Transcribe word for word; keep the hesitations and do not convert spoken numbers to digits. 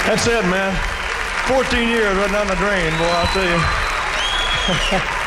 That's it, man. fourteen years right down the drain, boy, I'll tell you.